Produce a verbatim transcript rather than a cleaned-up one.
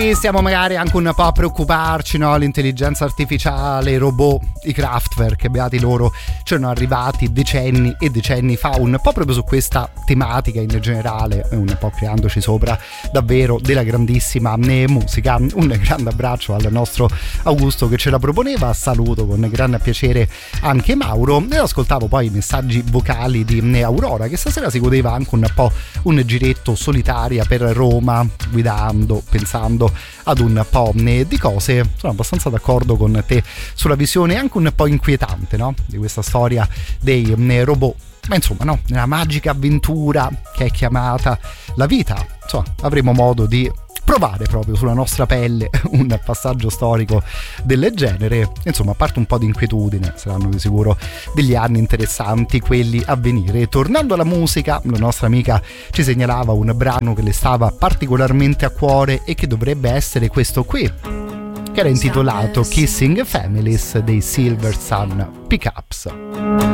Stiamo magari anche un po' a preoccuparci, no? L'intelligenza artificiale, i robot, i Kraftwerk, beati loro, c'erano arrivati decenni e decenni fa, un po' proprio su questa tematica in generale, un po' creandoci sopra davvero della grandissima musica. Un grande abbraccio al nostro Augusto che ce la proponeva, saluto con grande piacere anche Mauro e ascoltavo poi i messaggi vocali di Aurora che stasera si godeva anche un po' un giretto solitaria per Roma, guidando, pensando ad un po' di cose. Sono abbastanza d'accordo con te sulla visione anche un po' inquietante, no? Di questa storia dei robot, ma insomma, no, nella magica avventura che è chiamata la vita, insomma, avremo modo di provare proprio sulla nostra pelle un passaggio storico del genere. Insomma, a parte un po' di inquietudine, saranno di sicuro degli anni interessanti quelli a venire. Tornando alla musica, la nostra amica ci segnalava un brano che le stava particolarmente a cuore e che dovrebbe essere questo qui, che era intitolato Kissing Families dei Silver Sun Pickups.